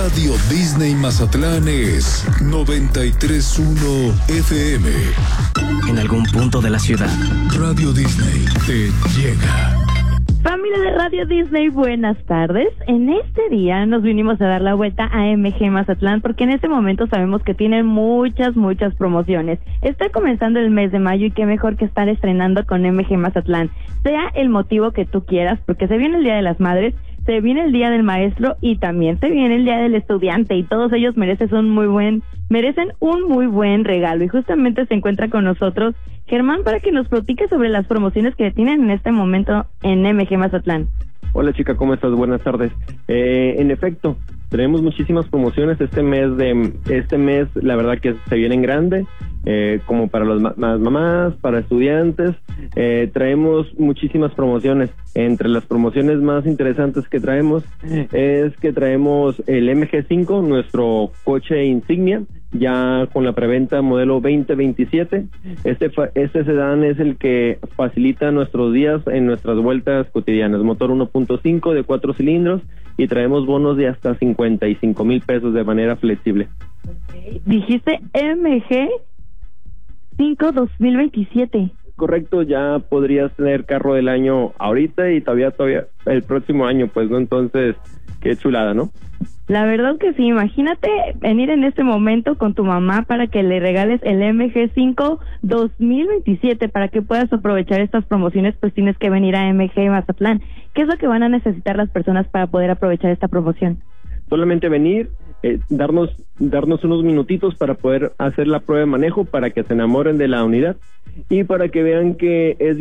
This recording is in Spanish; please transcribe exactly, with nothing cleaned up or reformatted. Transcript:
Radio Disney Mazatlán es noventa y tres punto uno F M. En algún punto de la ciudad, Radio Disney te llega. Familia de Radio Disney, buenas tardes. En este día nos vinimos a dar la vuelta a M G Mazatlán porque en este momento sabemos que tienen muchas, muchas promociones. Está comenzando el mes de mayo y qué mejor que estar estrenando con M G Mazatlán. Sea el motivo que tú quieras, porque se viene el Día de las Madres, se viene el Día del Maestro y también se viene el Día del Estudiante y todos ellos merecen un muy buen, merecen un muy buen regalo. Y justamente se encuentra con nosotros Germán para que nos platique sobre las promociones que tienen en este momento en M G Mazatlán. Hola chica, ¿cómo estás? Buenas tardes. Eh, en efecto, tenemos muchísimas promociones este mes. De este mes, la verdad que se vienen grande, eh, como para las ma mamás, para estudiantes. Eh, traemos muchísimas promociones. Entre las promociones más interesantes que traemos es que traemos el M G cinco, nuestro coche insignia, ya con la preventa modelo veinte veintisiete. Este, este sedán es el que facilita nuestros días en nuestras vueltas cotidianas. Motor uno punto cinco de cuatro cilindros y traemos bonos de hasta cincuenta y cinco mil pesos de manera flexible. Okay. Dijiste M G cinco dos mil veintisiete. Correcto, ya podrías tener carro del año ahorita y todavía todavía el próximo año, pues, ¿no? Entonces, qué chulada, ¿no? La verdad que sí, imagínate venir en este momento con tu mamá para que le regales el M G cinco dos mil veintisiete para que puedas aprovechar estas promociones, pues tienes que venir a M G Mazatlán. ¿Qué es lo que van a necesitar las personas para poder aprovechar esta promoción? Solamente venir, eh, darnos darnos unos minutitos para poder hacer la prueba de manejo, para que se enamoren de la unidad y para que vean que es